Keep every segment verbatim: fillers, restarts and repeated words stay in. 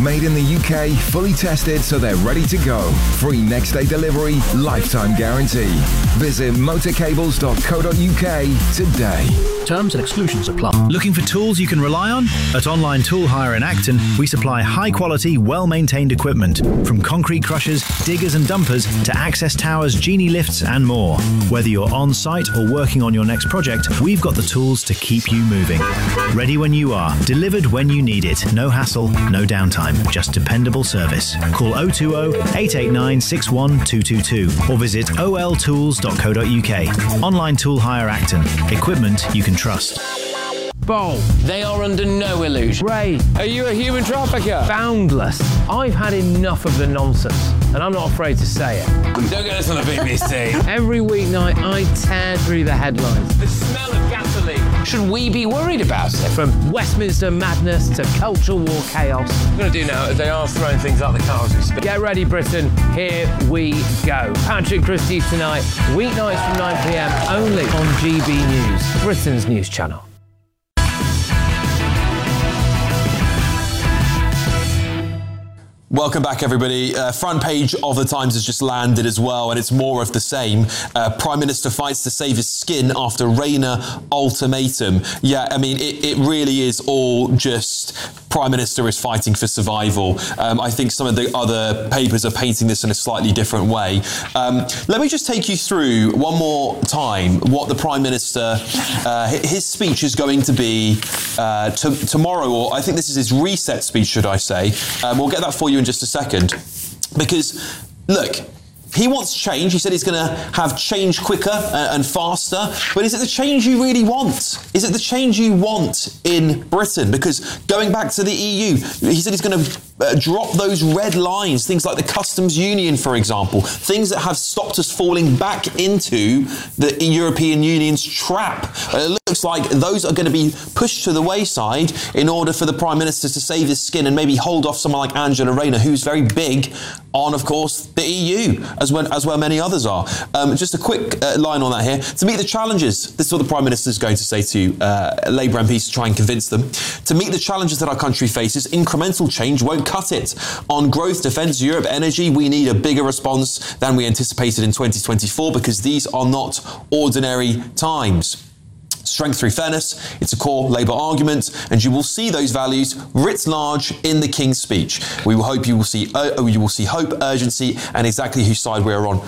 Made in the U K, fully tested so they're ready to go. Free next day delivery, lifetime guarantee. Visit motorcables dot co dot U K today. Terms and exclusions apply. Looking for tools you can rely on? At Online Tool Hire in Acton, we supply high-quality, well-maintained equipment, from concrete crushers, diggers and dumpers to access towers, genie lifts and more. Whether you're on-site or working on your next project, we've got the tools to keep you moving. Ready when you are, delivered when you need it. No hassle, no downtime, just dependable service. Call oh two oh, eight eight nine, six one two two two or visit o l tools dot co dot U K. Online Tool Hire Acton. Equipment you can trust. Bowl. They are under no illusion. Ray. Are you a human trafficker? Boundless. I've had enough of the nonsense, and I'm not afraid to say it. Don't get us on the B B C. Every weeknight, I tear through the headlines. The smell of gasoline. Should we be worried about it? From Westminster madness to cultural war chaos. What I'm going to do now is they are throwing things out the car as we speak. Get ready, Britain. Here we go. Patrick Christie's tonight, weeknights from nine p m, only on G B News, Britain's news channel. Welcome back, everybody. Uh, front page of the Times has just landed as well, and it's more of the same. Uh, Prime Minister fights to save his skin after Rayner ultimatum. Yeah, I mean, it, it really is all just Prime Minister is fighting for survival. Um, I think some of the other papers are painting this in a slightly different way. Um, let me just take you through one more time what the Prime Minister, uh, his speech is going to be uh, to, tomorrow, or I think this is his reset speech, should I say. Um, we'll get that for you in just a second, because look, he wants change. He said he's going to have change quicker and faster. But is it the change you really want? Is it the change you want in Britain? Because going back to the E U, he said he's going to uh, drop those red lines, things like the customs union, for example, things that have stopped us falling back into the European Union's trap. Uh, it looks like those are going to be pushed to the wayside in order for the Prime Minister to save his skin and maybe hold off someone like Angela Rayner, who's very big on, of course, the E U, as well as well many others are. Um, just a quick uh, line on that here. To meet the challenges, this is what the Prime Minister is going to say to uh, Labour M Ps to try and convince them. To meet the challenges that our country faces, incremental change won't cut it. On growth, defence, Europe, energy, we need a bigger response than we anticipated in twenty twenty-four, because these are not ordinary times. Strength through fairness, it's a core Labour argument, and you will see those values writ large in the King's speech. We will hope you will see uh, you will see hope, urgency, and exactly whose side we're on.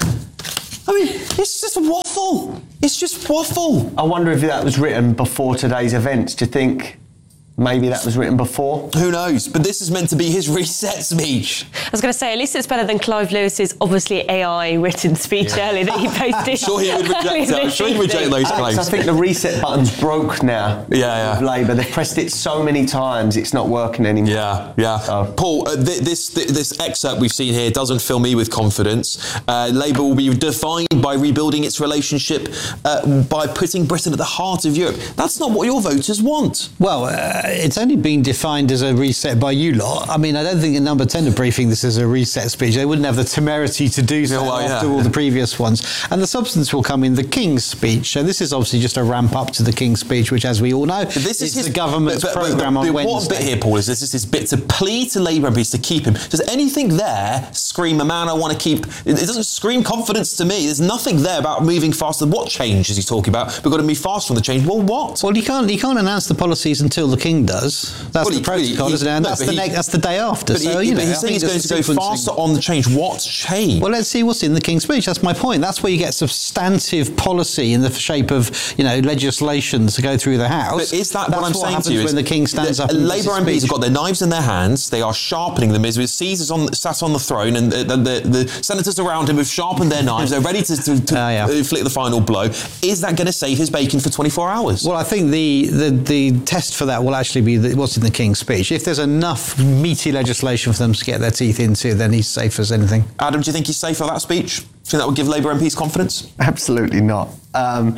I mean, it's just waffle. It's just waffle. I wonder if that was written before today's events. Do you think maybe that was written before? Who knows? But this is meant to be his reset speech. I was going to say, at least it's better than Clive Lewis's obviously A I written speech yeah. earlier that he posted. I'm sure he would reject it. I'm sure he would reject those claims. I think the reset button's broke now. Yeah, yeah. With Labour, they've pressed it so many times, it's not working anymore. Yeah, yeah. So. Paul, uh, th- this th- this excerpt we've seen here doesn't fill me with confidence. Uh, Labour will be defined by rebuilding its relationship uh, by putting Britain at the heart of Europe. That's not what your voters want. Well, uh, it's only been defined as a reset by you lot. I mean, I don't think in Number ten are briefing this as a reset speech. They wouldn't have the temerity to do so yeah, well, after yeah. all the previous ones. And the substance will come in the King's speech. So this is obviously just a ramp up to the King's speech, which, as we all know, but this is, is his, the government's but, but, programme on Wednesday. The important bit here, Paul, is this is his bit to plead to Labour M Ps to keep him. Does anything there scream a man I want to keep? It doesn't scream confidence to me. There's nothing there about moving faster. What change is he talking about? We've got to move faster on the change. Well, what? Well, you can't, you can't announce the policies until the King does. That's well, the protocol, isn't it? And no, that's, the he, ne- that's the day after. But so, he, you but know, he's saying he's going to go faster on the change. What change? Well, let's see what's in the King's speech. That's my point. That's where you get substantive policy in the shape of, you know, legislation to go through the House. But is that that's what I'm what saying to you? When the King stands the, up, Labour M Ps have got their knives in their hands. They are sharpening them. As Caesar's on sat on the throne, and the, the, the, the senators around him have sharpened their knives. They're ready to, to, to uh, yeah. inflict the final blow. Is that going to save his bacon for twenty-four hours? Well, I think the the, the test for that will actually be the, what's in the King's speech. If there's enough meaty legislation for them to get their teeth into, then he's safe as anything. Adam, do you think he's safe for that speech? Do you think that would give Labour M Ps confidence? Absolutely not. Um,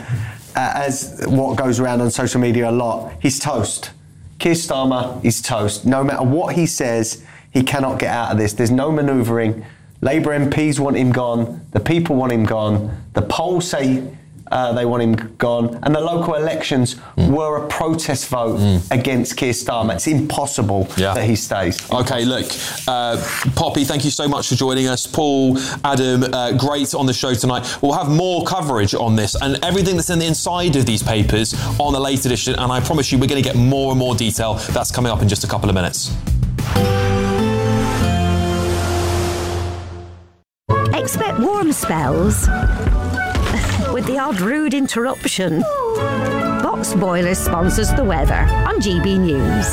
as what goes around on social media a lot, he's toast. Keir Starmer is toast. No matter what he says, he cannot get out of this. There's no manoeuvring. Labour M Ps want him gone. The people want him gone. The polls say Uh, they want him gone. And the local elections mm. were a protest vote mm. against Keir Starmer. It's impossible yeah. that he stays. OK, look, uh, Poppy, thank you so much for joining us. Paul, Adam, uh, great on the show tonight. We'll have more coverage on this and everything that's in the inside of these papers on the late edition. And I promise you, we're going to get more and more detail. That's coming up in just a couple of minutes. Expect warm spells with the odd rude interruption. Box Boilers sponsors the weather on G B News.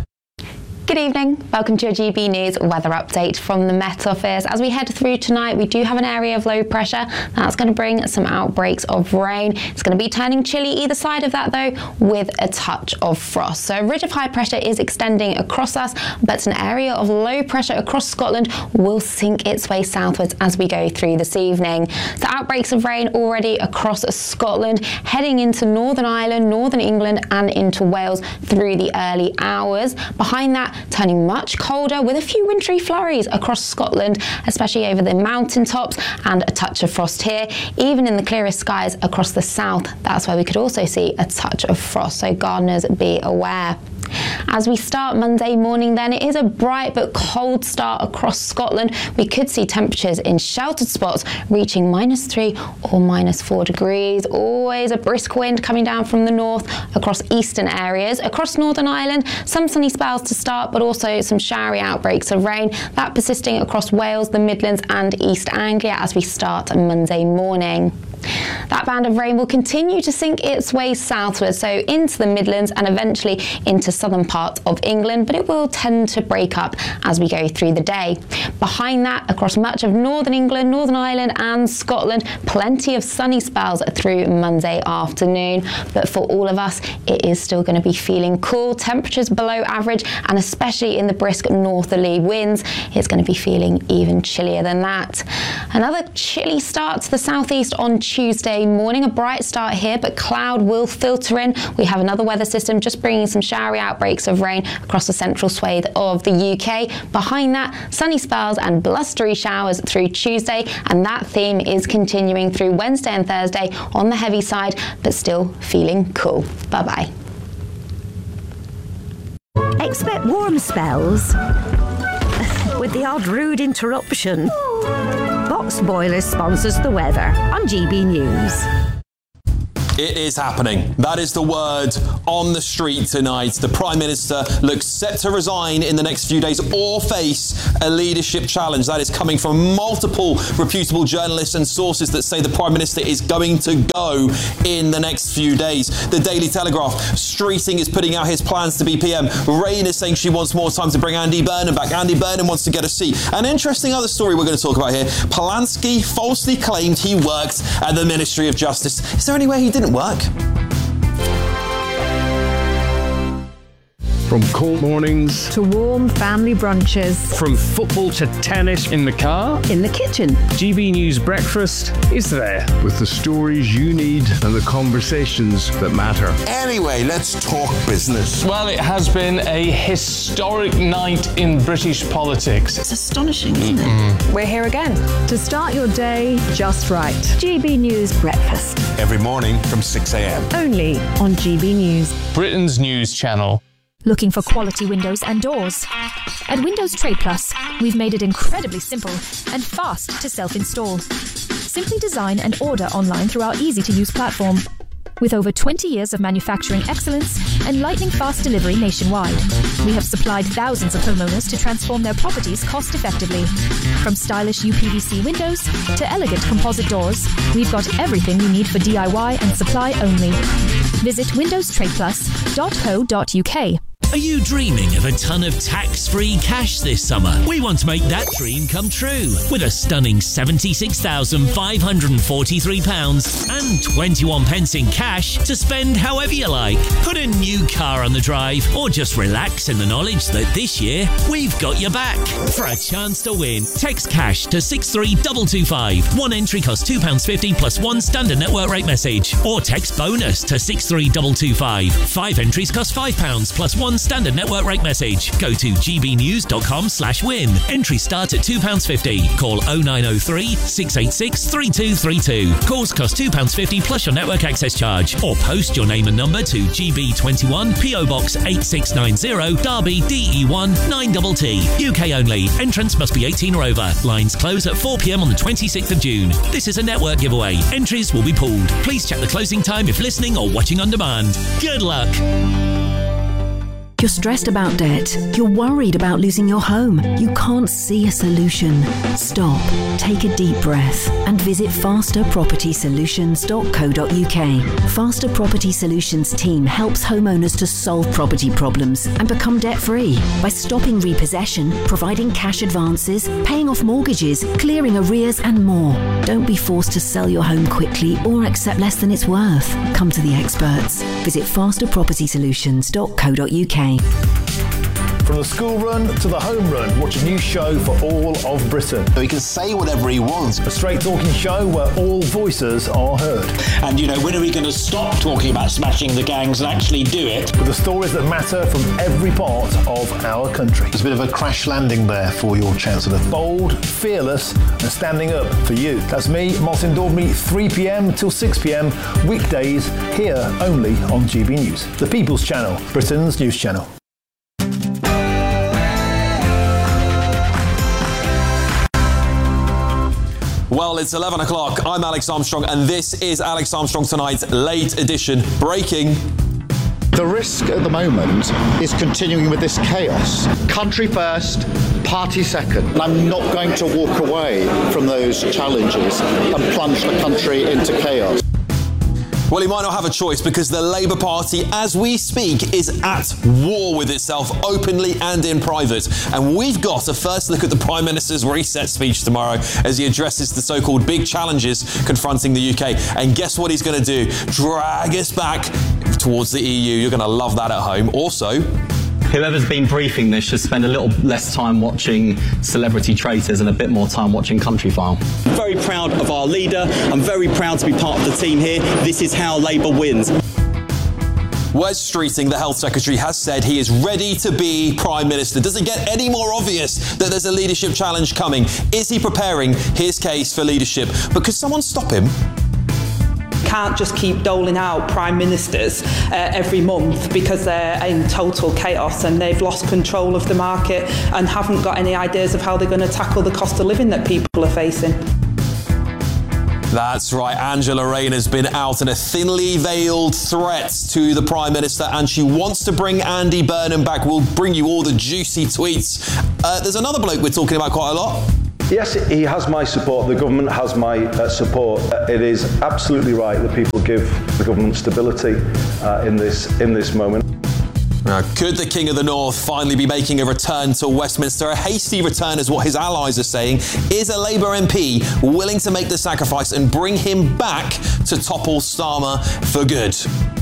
Good evening. Welcome to your G B News weather update from the Met Office. As we head through tonight, we do have an area of low pressure. That's going to bring some outbreaks of rain. It's going to be turning chilly either side of that, though, with a touch of frost. So a ridge of high pressure is extending across us, but an area of low pressure across Scotland will sink its way southwards as we go through this evening. So outbreaks of rain already across Scotland, heading into Northern Ireland, Northern England, and into Wales through the early hours. Behind that, turning much colder with a few wintry flurries across Scotland, especially over the mountaintops, and a touch of frost here. Even in the clearest skies across the south, that's where we could also see a touch of frost, so gardeners be aware. As we start Monday morning then, it is a bright but cold start across Scotland. We could see temperatures in sheltered spots reaching minus three or minus four degrees. Always a brisk wind coming down from the north across eastern areas. Across Northern Ireland, some sunny spells to start, but also some showery outbreaks of rain. That persisting across Wales, the Midlands and East Anglia as we start Monday morning. That band of rain will continue to sink its way southwards, so into the Midlands and eventually into southern parts of England, but it will tend to break up as we go through the day. Behind that, across much of Northern England, Northern Ireland and Scotland, plenty of sunny spells through Monday afternoon, but for all of us, it is still going to be feeling cool. Temperatures below average, and especially in the brisk northerly winds, it's going to be feeling even chillier than that. Another chilly start to the southeast on Tuesday morning. A bright start here, but cloud will filter in. We have another weather system just bringing some showery outbreaks of rain across the central swathe of the U K. Behind that, sunny spells and blustery showers through Tuesday, and that theme is continuing through Wednesday and Thursday on the heavy side, but still feeling cool. Bye-bye. Expect warm spells with the odd rude interruption. Box Boilers sponsors the weather on G B News. It is happening. That is the word on the street tonight. The Prime Minister looks set to resign in the next few days or face a leadership challenge. That is coming from multiple reputable journalists and sources that say the Prime Minister is going to go in the next few days. The Daily Telegraph, Streeting is putting out his plans to be P M. Rain is saying she wants more time to bring Andy Burnham back. Andy Burnham wants to get a seat. An interesting other story we're going to talk about here. Polanski falsely claimed he worked at the Ministry of Justice. Is there anywhere he didn't work? From cold mornings to warm family brunches, from football to tennis, in the car, in the kitchen, G B News Breakfast is there with the stories you need and the conversations that matter. Anyway, let's talk business. Well, it has been a historic night in British politics. It's astonishing, isn't it? Mm. We're here again to start your day just right. G B News Breakfast every morning from six a.m. only on G B News, Britain's news channel. Looking for quality windows and doors? At Windows Trade Plus, we've made it incredibly simple and fast to self-install. Simply design and order online through our easy-to-use platform. With over twenty years of manufacturing excellence and lightning-fast delivery nationwide, we have supplied thousands of homeowners to transform their properties cost-effectively. From stylish U P V C windows to elegant composite doors, we've got everything you need for D I Y and supply only. Visit windows trade plus dot co dot U K. Are you dreaming of a ton of tax-free cash this summer? We want to make that dream come true with a stunning seventy-six thousand five hundred forty-three pounds and twenty-one pence in cash to spend however you like. Put a new car on the drive or just relax in the knowledge that this year we've got your back. For a chance to win, text cash to six three two two five. One entry costs two pounds fifty plus one standard network rate message. Or text bonus to six three two two five. Five entries cost five pounds plus one One standard network rate message. Go to gbnews.com slash win. Entries start at two pounds fifty. Call oh nine oh three, six eight six, three two three two. Calls cost two pounds fifty plus your network access charge. Or post your name and number to G B twenty-one, P O Box eight six nine zero, Derby D E one nine T T. U K only. Entrance must be eighteen or over. Lines close at four p.m. on the twenty-sixth of June. This is a network giveaway. Entries will be pooled. Please check the closing time if listening or watching on demand. Good luck. You're stressed about debt. You're worried about losing your home. You can't see a solution. Stop, take a deep breath and visit faster property solutions dot co dot U K. Faster Property Solutions team helps homeowners to solve property problems and become debt-free by stopping repossession, providing cash advances, paying off mortgages, clearing arrears and more. Don't be forced to sell your home quickly or accept less than it's worth. Come to the experts. Visit faster property solutions dot co dot U K. From the school run to the home run, watch a new show for all of Britain. He can say whatever he wants. A straight talking show where all voices are heard. And, you know, when are we going to stop talking about smashing the gangs and actually do it? With the stories that matter from every part of our country. There's a bit of a crash landing there for your Chancellor. Bold, fearless and standing up for you. That's me, Martin Daubney, three p.m. till six p.m. weekdays here only on G B News. The People's Channel, Britain's news channel. Well, it's eleven o'clock. I'm Alex Armstrong, and this is Alex Armstrong Tonight's Late Edition. Breaking. The risk at the moment is continuing with this chaos. Country first, party second. And I'm not going to walk away from those challenges and plunge the country into chaos. Well, he might not have a choice because the Labour Party, as we speak, is at war with itself, openly and in private. And we've got a first look at the Prime Minister's reset speech tomorrow as he addresses the so-called big challenges confronting the U K. And guess what he's going to do? Drag us back towards the E U. You're going to love that at home. Also, whoever's been briefing this should spend a little less time watching Celebrity Traitors and a bit more time watching Countryfile. I'm very proud of our leader. I'm very proud to be part of the team here. This is how Labour wins. Wes Streeting, the Health Secretary, has said he is ready to be Prime Minister. Does it get any more obvious that there's a leadership challenge coming? Is he preparing his case for leadership? But could someone stop him? Can't just keep doling out prime ministers uh, every month because they're in total chaos and they've lost control of the market and haven't got any ideas of how they're going to tackle the cost of living that people are facing. That's right, Angela Rayner's been out in a thinly veiled threat to the Prime Minister, and she wants to bring Andy Burnham back. We'll bring you all the juicy tweets. Uh, there's another bloke we're talking about quite a lot. Yes, he has my support. The government has my uh, support. Uh, it is absolutely right that people give the government stability uh, in this in this moment. Now, could the King of the North finally be making a return to Westminster? A hasty return is what his allies are saying. Is a Labour M P willing to make the sacrifice and bring him back to topple Starmer for good?